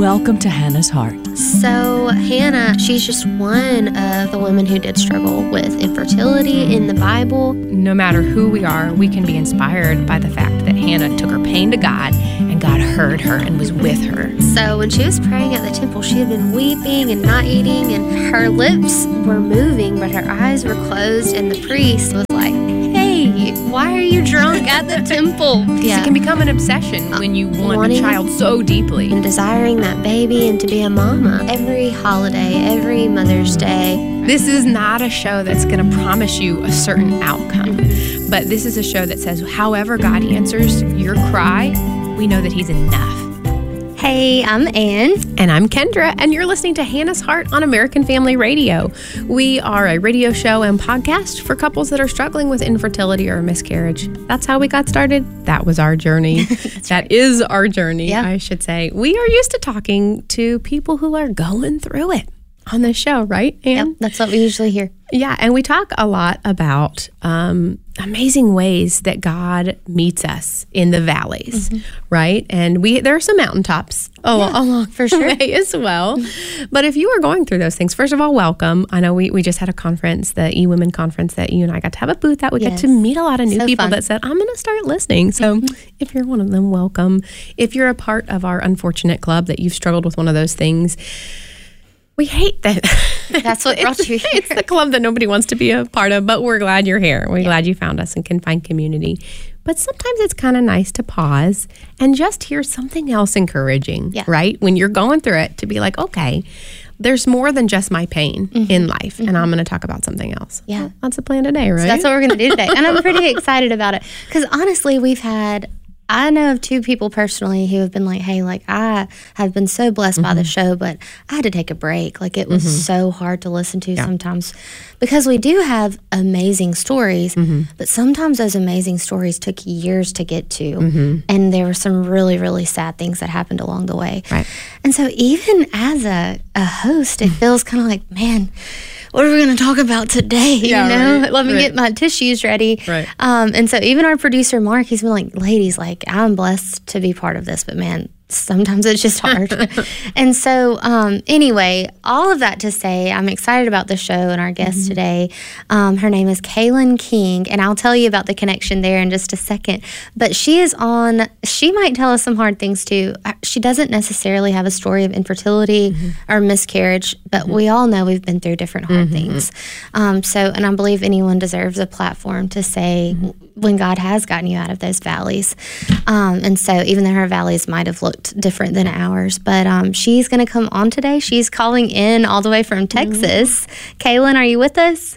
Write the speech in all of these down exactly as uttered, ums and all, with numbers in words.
Welcome to Hannah's Heart. So Hannah, she's just one of the women who did struggle with infertility in the Bible. No matter who we are, we can be inspired by the fact that Hannah took her pain to God and God heard her and was with her. So when she was praying at the temple, she had been weeping and not eating, and her lips were moving, but her eyes were closed, and the priest was like, hey, why are you drunk at the temple? Yeah. It can become an obsession when you want Wanting a child so deeply. And desiring that baby and to be a mama. Every holiday, every Mother's Day. This is not a show that's going to promise you a certain outcome. But this is a show that says, however God answers your cry, we know that He's enough. Hey, I'm Ann. And I'm Kendra, and you're listening to Hannah's Heart on American Family Radio. We are a radio show and podcast for couples that are struggling with infertility or miscarriage. That's how we got started. That was our journey. That right. is our journey, yeah. I should say. We are used to talking to people who are going through it on this show, right, Ann? Yep, that's what we usually hear. Yeah, and we talk a lot about um, amazing ways that God meets us in the valleys, mm-hmm. right? And we there are some mountaintops oh, yeah, along for sure way as well. But if you are going through those things, first of all, welcome. I know we, we just had a conference, the E-Women Conference, that you and I got to have a booth at. We yes. got to meet a lot of new so people fun. that said, I'm going to start listening. So mm-hmm. if you're one of them, welcome. If you're a part of our unfortunate club that you've struggled with one of those things, we hate that. That's what brought you here. It's the club that nobody wants to be a part of, but we're glad you're here. We're yeah. glad you found us and can find community. But sometimes it's kind of nice to pause and just hear something else encouraging, yeah. right? When you're going through it, to be like, okay, there's more than just my pain mm-hmm. in life, mm-hmm. and I'm going to talk about something else. Yeah. Well, that's the plan today, right? So that's what we're going to do today. And I'm pretty excited about it because honestly, we've had... I know of two people personally who have been like, hey, like I have been so blessed mm-hmm. by the show, but I had to take a break. Like it was mm-hmm. so hard to listen to yeah. sometimes because we do have amazing stories, mm-hmm. but sometimes those amazing stories took years to get to. Mm-hmm. And there were some really, really sad things that happened along the way. Right. And so even as a, a host, it feels kind of like, man, what are we going to talk about today? Yeah, you know, right, let me right. get my tissues ready. Right. Um, and so even our producer, Mark, he's been like, ladies, like, I'm blessed to be part of this, but man, sometimes it's just hard. And so um, anyway, all of that to say, I'm excited about the show and our guest mm-hmm. today. Um, her name is Kaylin King, and I'll tell you about the connection there in just a second. But she is on, she might tell us some hard things too. She doesn't necessarily have a story of infertility mm-hmm. or miscarriage, but mm-hmm. we all know we've been through different hard mm-hmm. things. Um, so, and I believe anyone deserves a platform to say mm-hmm. when God has gotten you out of those valleys. Um, and so even though her valleys might have looked different than ours, but um, she's going to come on today. She's calling in all the way from Texas. Mm-hmm. Kaylin, are you with us?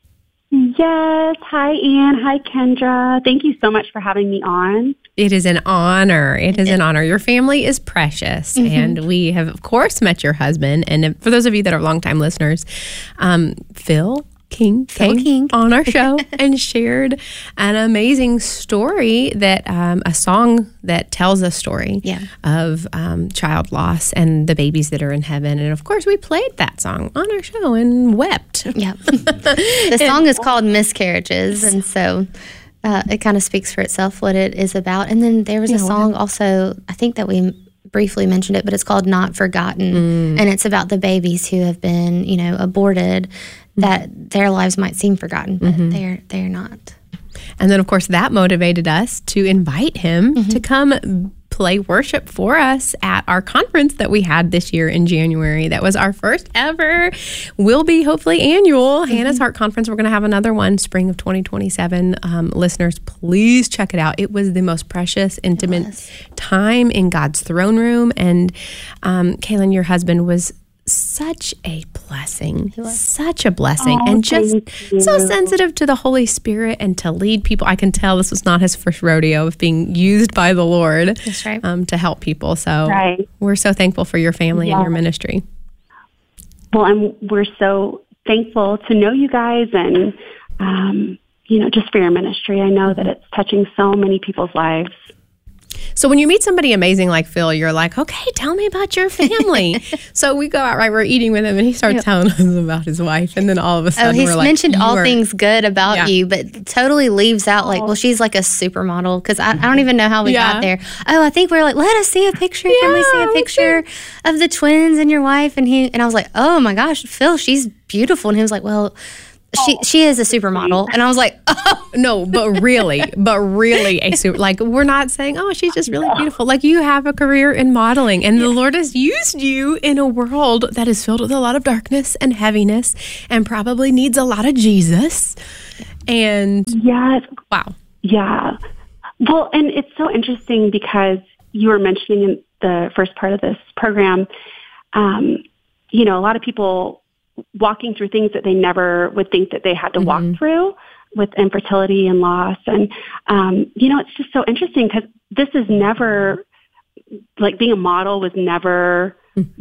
Yes. Hi, Ann. Hi, Kendra. Thank you so much for having me on. It is an honor. It is an honor. Your family is precious. Mm-hmm. And we have, of course, met your husband. And for those of you that are longtime listeners, um, Phil King Phil came King. on our show and shared an amazing story, that um, a song that tells a story yeah. of um, child loss and the babies that are in heaven. And of course, we played that song on our show and wept. Yeah. The song is called Miscarriages. And so uh, it kind of speaks for itself what it is about. And then there was a yeah, song also, I think that we briefly mentioned it, but it's called Not Forgotten. Mm. And it's about the babies who have been, you know, aborted, that their lives might seem forgotten, but mm-hmm. they're they're not. And then, of course, that motivated us to invite him mm-hmm. to come play worship for us at our conference that we had this year in January. That was our first ever, will be hopefully annual, mm-hmm. Hannah's Heart Conference. We're going to have another one spring of twenty twenty-seven. Um, listeners, please check it out. It was the most precious, intimate time in God's throne room. And um, Kaylin, your husband, was such a blessing, such a blessing, oh, and just so sensitive to the Holy Spirit and to lead people. I can tell this was not his first rodeo of being used by the Lord. That's right. um, to help people. So right. we're so thankful for your family yeah. and your ministry. Well, and we're so thankful to know you guys and, um, you know, just for your ministry. I know that it's touching so many people's lives. So when you meet somebody amazing like Phil, you're like, okay, tell me about your family. So we go out, right? We're eating with him, and he starts yep. telling us about his wife, and then all of a sudden, oh, he's we're like, mentioned all are, things good about yeah. you, but totally leaves out like, well, she's like a supermodel because I, I don't even know how we yeah. got there. Oh, I think we're like, let us see a picture. Yeah, Can we see a picture of the twins and your wife? And he and I was like, oh my gosh, Phil, she's beautiful. And he was like, well. She she is a supermodel, and I was like, oh no, but really, but really a super. Like we're not saying, oh, she's just really beautiful. Like you have a career in modeling, and the Lord has used you in a world that is filled with a lot of darkness and heaviness, and probably needs a lot of Jesus. And yes, wow, yeah. Well, and it's so interesting because you were mentioning in the first part of this program, um, you know, a lot of people walking through things that they never would think that they had to mm-hmm. walk through with infertility and loss. And, um, you know, it's just so interesting because this is never, like being a model was never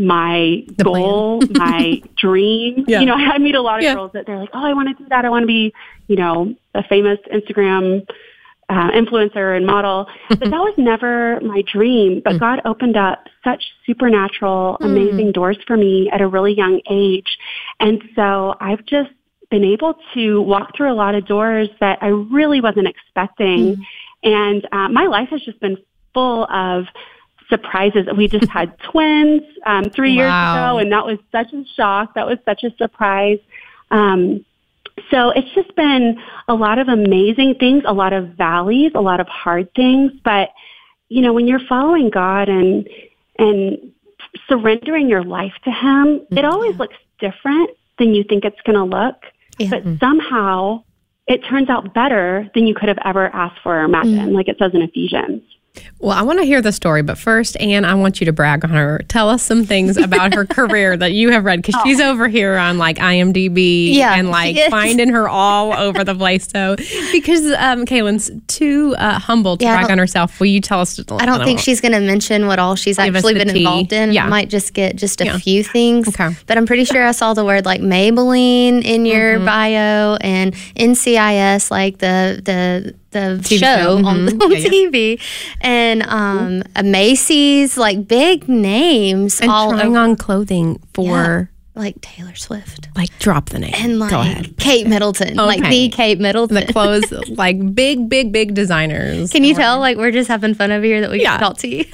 my the goal, my dream. Yeah. You know, I meet a lot of yeah. girls that they're like, oh, I want to do that. I want to be, you know, a famous Instagram Uh, influencer and model, but that was never my dream. But God opened up such supernatural, amazing doors for me at a really young age. And so I've just been able to walk through a lot of doors that I really wasn't expecting. Mm. And uh, my life has just been full of surprises. We just had twins um, three wow. years ago, and that was such a shock. That was such a surprise. Um, So it's just been a lot of amazing things, a lot of valleys, a lot of hard things. But, you know, when you're following God and and surrendering your life to Him, mm-hmm. it always looks different than you think it's going to look. Yeah. But somehow it turns out better than you could have ever asked for or imagined, mm-hmm. like it says in Ephesians. Well, I want to hear the story, but first, Anne, I want you to brag on her. Tell us some things about her career that you have read, because oh. she's over here on like IMDb yeah, and like finding her all over the place. So, because um, Kaylin's too uh, humble to yeah, brag on herself, will you tell us? I don't think she's going to mention what all she's actually been tea. involved in. Yeah. Might just get just a yeah. few things. Okay. But I'm pretty sure I saw the word like Maybelline in your mm-hmm. bio and N C I S, like the the. the T V show, show. on, Mm-hmm. on yeah, yeah. T V, and um, a Macy's, like big names, and all trying over. on clothing for yeah, like Taylor Swift, like drop the name, and like Go ahead. Kate Middleton, okay. like the Kate Middleton, the clothes, like big, big, big designers. Can you tell? Like we're just having fun over here that we yeah. can talk to you.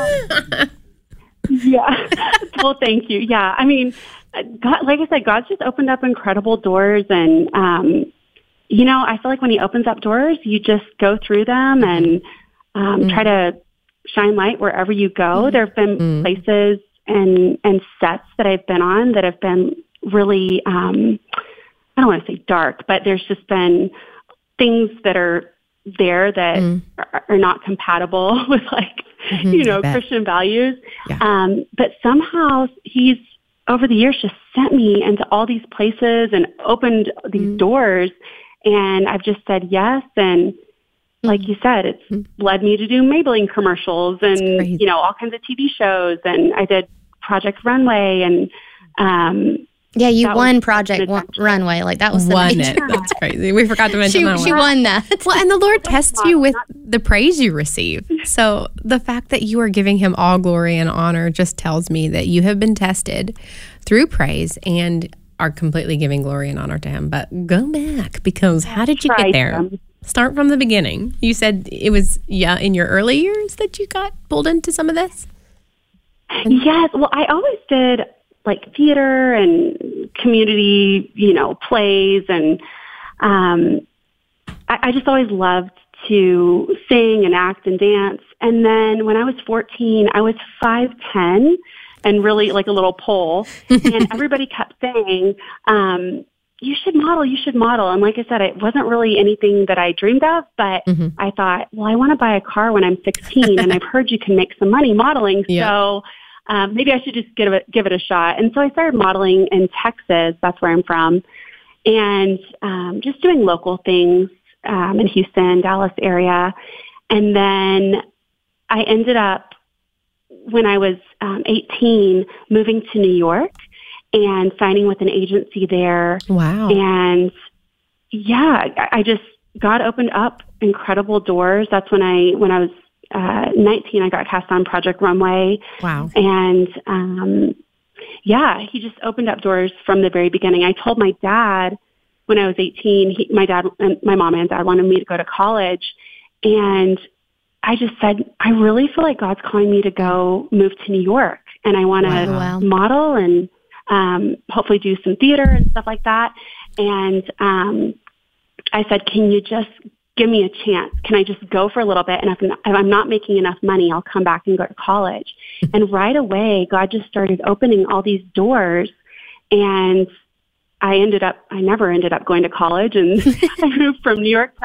yeah. Well, thank you. Yeah, I mean, God, like I said, God's just opened up incredible doors, and um, you know, I feel like when He opens up doors, you just go through them and um, mm. try to shine light wherever you go. Mm. There have been mm. places and and sets that I've been on that have been really, um, I don't want to say dark, but there's just been things that are there that mm. are, are not compatible with like, mm-hmm, you know, Christian values. Yeah. Um, but somehow He's, over the years, just sent me into all these places and opened these mm. doors. And I've just said yes. And like you said, it's mm-hmm. led me to do Maybelline commercials and, you know, all kinds of T V shows. And I did Project Runway. And um, yeah, you won Project One, Runway. Like that was the won major. it. That's crazy. We forgot to mention she, that one. She won that. Well, and the Lord tests you with the praise you receive. So the fact that you are giving Him all glory and honor just tells me that you have been tested through praise and are completely giving glory and honor to Him. But go back, because how did you get there? Start from the beginning. You said it was yeah in your early years that you got pulled into some of this? Yes. Well, I always did like theater and community, you know, plays. And um, I, I just always loved to sing and act and dance. And then when I was fourteen, I was five ten and really like a little pole. And everybody kept saying, um, you should model, you should model. And like I said, it wasn't really anything that I dreamed of, but mm-hmm. I thought, well, I want to buy a car when I'm sixteen, and I've heard you can make some money modeling. Yeah. So um, maybe I should just give it, give it a shot. And so I started modeling in Texas. That's where I'm from. And um, just doing local things um, in Houston, Dallas area. And then I ended up, when I was um, eighteen, moving to New York and signing with an agency there. Wow. And yeah, I just, God opened up incredible doors. That's when I, when I was uh, nineteen, I got cast on Project Runway. Wow. And, um, yeah, he just opened up doors from the very beginning. I told my dad when I was eighteen, he, my dad and my mom and dad wanted me to go to college. And I just said, I really feel like God's calling me to go move to New York. And I want to Wow. model and um, hopefully do some theater and stuff like that. And um, I said, can you just give me a chance? Can I just go for a little bit? And if I'm, not, if I'm not making enough money, I'll come back and go to college. And right away, God just started opening all these doors. And I ended up, I never ended up going to college. And I moved from New York to